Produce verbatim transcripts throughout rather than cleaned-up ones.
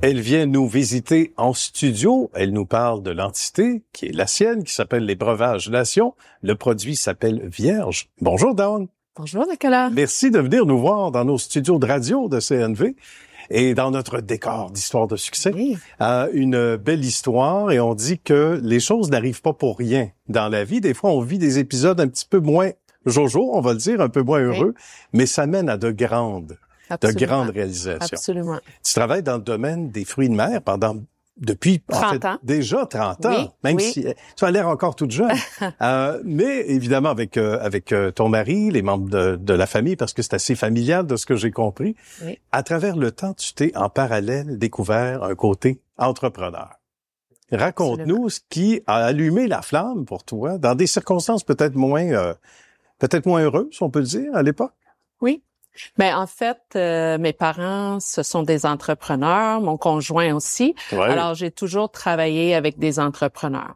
Elle vient nous visiter en studio. Elle nous parle de l'entité qui est la sienne, qui s'appelle les Breuvages Nation. Le produit s'appelle Vierge. Bonjour, Dawn. Bonjour, Nicolas. Merci de venir nous voir dans nos studios de radio de C N V et dans notre décor d'histoire de succès. Oui. Euh, une belle histoire et on dit que les choses n'arrivent pas pour rien dans la vie. Des fois, on vit des épisodes un petit peu moins jojo, on va le dire, un peu moins heureux, oui. mais ça mène à de grandes Absolument. de grandes réalisations. Absolument. Tu travailles dans le domaine des fruits de mer pendant depuis trente en fait, ans. Déjà trente ans, oui, même oui. si tu as l'air encore toute jeune. euh, mais évidemment avec euh, avec euh, ton mari, les membres de, de la famille, parce que c'est assez familial de ce que j'ai compris. Oui. À travers le temps, tu t'es en parallèle découvert un côté entrepreneur. Raconte-nous Absolument. Ce qui a allumé la flamme pour toi dans des circonstances peut-être moins euh, peut-être moins heureuses, on peut le dire à l'époque. Oui. Ben en fait, euh, mes parents, ce sont des entrepreneurs, mon conjoint aussi. Ouais. Alors j'ai toujours travaillé avec des entrepreneurs.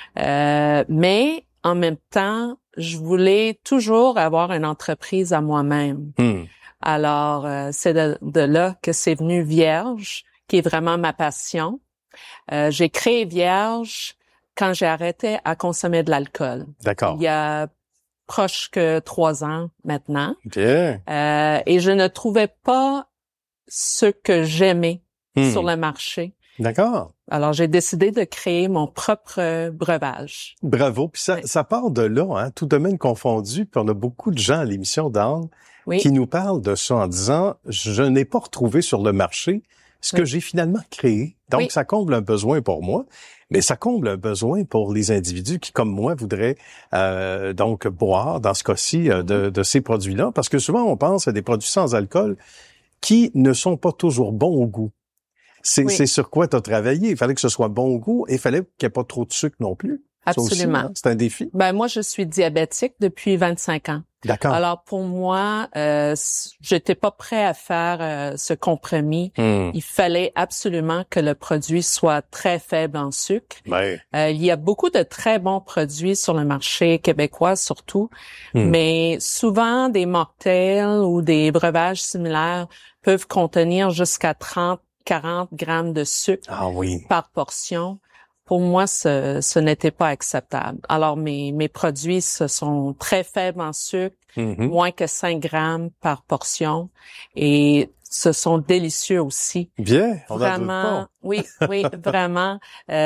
Euh, mais en même temps, je voulais toujours avoir une entreprise à moi-même. Hmm. Alors euh, c'est de, de là que c'est venu Vierge, qui est vraiment ma passion. Euh, j'ai créé Vierge quand j'ai arrêté à consommer de l'alcool. D'accord. Il y a proche que trois ans maintenant. Bien. Euh, et je ne trouvais pas ce que j'aimais hmm. sur le marché. D'accord. Alors, j'ai décidé de créer mon propre breuvage. Bravo. Puis ça, oui. ça part de là, hein, tout domaine confondu. Puis on a beaucoup de gens à l'émission d'Anne oui. qui nous parlent de ça en disant « Je n'ai pas retrouvé sur le marché ce oui. que j'ai finalement créé. » Donc, oui. ça comble un besoin pour moi. Mais ça comble un besoin pour les individus qui, comme moi, voudraient euh, donc boire, dans ce cas-ci, euh, de, de ces produits-là. Parce que souvent, on pense à des produits sans alcool qui ne sont pas toujours bons au goût. C'est, oui. c'est sur quoi tu as travaillé. Il fallait que ce soit bon au goux et il fallait qu'il n'y ait pas trop de sucre non plus. Absolument. Aussi, hein? C'est un défi. Ben moi, je suis diabétique depuis vingt-cinq ans. D'accord. Alors pour moi, euh, j'étais pas prêt à faire euh, ce compromis. Mm. Il fallait absolument que le produit soit très faible en sucre. Ouais. Euh, il y a beaucoup de très bons produits sur le marché québécois surtout, mm. mais souvent des mocktails ou des breuvages similaires peuvent contenir jusqu'à trente, quarante grammes de sucre ah, oui. par portion. Pour moi, ce, ce n'était pas acceptable. Alors, mes, mes produits, ce sont très faibles en sucre, mm-hmm. moins que cinq grammes par portion, et ce sont délicieux aussi. Bien, on vraiment, n'en doute pas. Oui, oui, vraiment.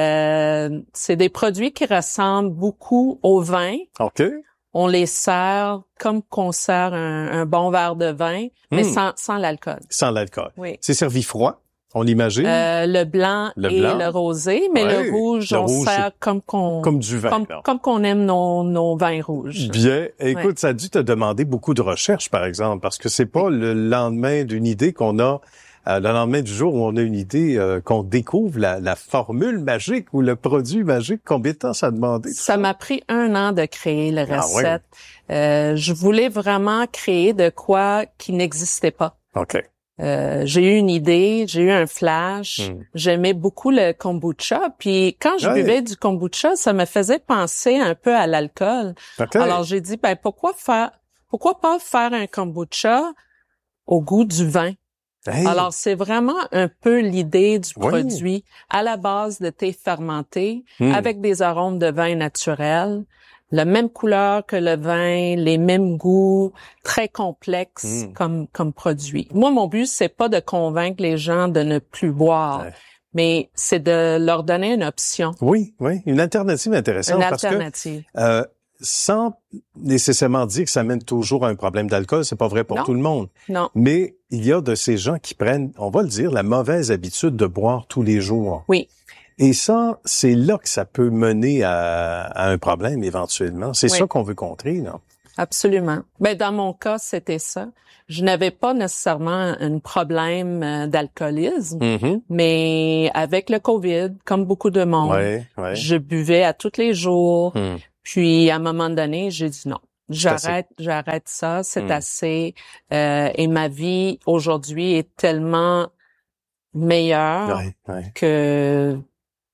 Euh, c'est des produits qui ressemblent beaucoup au vin. OK. On les sert comme qu'on sert un, un bon verre de vin, mais mm. sans, sans l'alcool. Sans l'alcool. Oui. C'est servi froid. On l'imagine. Euh, le blanc le et blanc. le rosé, mais ouais, le rouge, le on rouge, sert comme qu'on... Comme du vin. Comme, comme qu'on aime nos, nos vins rouges. Bien. Écoute, ouais. ça a dû te demander beaucoup de recherche, par exemple, parce que c'est pas le lendemain d'une idée qu'on a, euh, le lendemain du jour où on a une idée, euh, qu'on découvre la, la formule magique ou le produit magique. Combien de temps ça a demandé? Ça, ça m'a pris un an de créer la recette. Ah, ouais. euh, je voulais vraiment créer de quoi qui n'existait pas. OK. Euh, j'ai eu une idée, j'ai eu un flash. Mm. J'aimais beaucoup le kombucha. Puis quand je ouais. buvais du kombucha, ça me faisait penser un peu à l'alcool. Okay. Alors j'ai dit, ben pourquoi faire, pourquoi pas faire un kombucha au goût du vin? Hey. Alors c'est vraiment un peu l'idée du oui. produit à la base de thé fermenté mm. avec des arômes de vin naturels. La même couleur que le vin, les mêmes goûts, très complexes mm. comme comme produit. Moi, mon but, c'est pas de convaincre les gens de ne plus boire, ouais. mais c'est de leur donner une option. Oui, oui, une alternative intéressante. Une parce alternative. Que, euh, sans nécessairement dire que ça mène toujours à un problème d'alcool, c'est pas vrai pour non. tout le monde. Non. Mais il y a de ces gens qui prennent, on va le dire, la mauvaise habitude de boire tous les jours. Oui. Et ça, c'est là que ça peut mener à, à un problème éventuellement. C'est oui. ça qu'on veut contrer, non? Absolument. Ben dans mon cas, c'était ça. Je n'avais pas nécessairement un problème d'alcoolisme, mm-hmm. mais avec le COVID, comme beaucoup de monde, ouais, ouais. je buvais à tous les jours. Mm. Puis à un moment donné, j'ai dit non. J'arrête, j'arrête ça, c'est mm. assez. Euh, et ma vie aujourd'hui est tellement meilleure ouais, ouais. que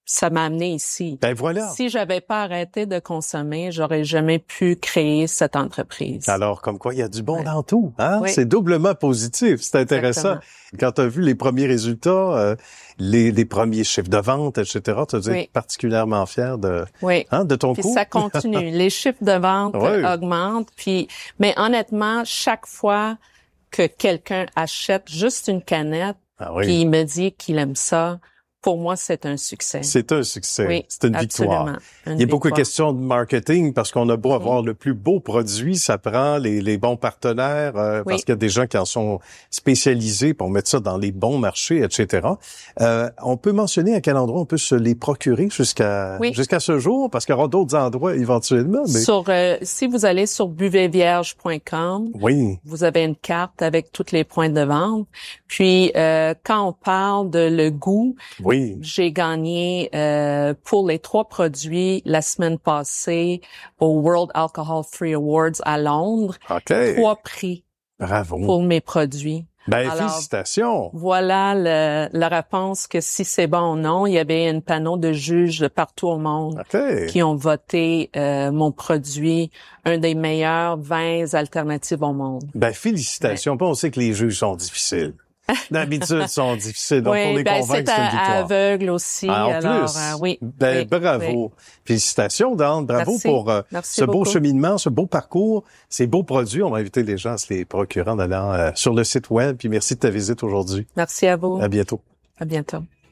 ça m'a amené ici. Ben voilà. Si j'avais pas arrêté de consommer, j'aurais jamais pu créer cette entreprise. Alors, comme quoi, il y a du bon ouais. dans tout. Hein? Oui. C'est doublement positif. C'est intéressant. Exactement. Quand tu as vu les premiers résultats, euh, les, les premiers chiffres de vente, et cetera, tu as dû oui. être particulièrement fier de, oui. hein, de ton puis cours. Ça continue. Les chiffres de vente oui. augmentent. Puis, mais honnêtement, chaque fois que quelqu'un achète juste une canette, ah oui. puis il me dit qu'il aime ça, pour moi, c'est un succès. C'est un succès. Oui, c'est une absolument. victoire. Une Il y a beaucoup victoire. de questions de marketing parce qu'on a beau avoir oui. le plus beau produit, ça prend les, les bons partenaires euh, oui. parce qu'il y a des gens qui en sont spécialisés pour mettre ça dans les bons marchés, et cetera. Euh, on peut mentionner à quel endroit on peut se les procurer jusqu'à oui. jusqu'à ce jour parce qu'il y aura d'autres endroits éventuellement. Mais... Sur euh, si vous allez sur buvez vierge point com, oui. vous avez une carte avec tous les points de vente. Puis euh, quand on parle de le goût, oui. j'ai gagné euh, pour les trois produits la semaine passée au World Alcohol Free Awards à Londres. Okay. Trois prix. Bravo. Pour mes produits. Ben, Alors, félicitations. Voilà le, la réponse que si c'est bon ou non. Il y avait un panneau de juges de partout au monde okay. qui ont voté euh, mon produit un des meilleurs vins alternatives au monde. Ben, félicitations. Ouais. On sait que les juges sont difficiles. D'habitude, sont difficiles. Donc, oui, pour les ben, convaincre, c'est, c'est une victoire. aveugle aussi. Ah, en alors, plus. Euh, oui. Ben, oui, bravo. Oui. Félicitations, Dan. Bravo Merci. pour euh, Merci ce beaucoup. beau cheminement, ce beau parcours, ces beaux produits. On va inviter les gens à se les procurer en allant euh, sur le site web. Puis merci de ta visite aujourd'hui. Merci à vous. À bientôt. À bientôt.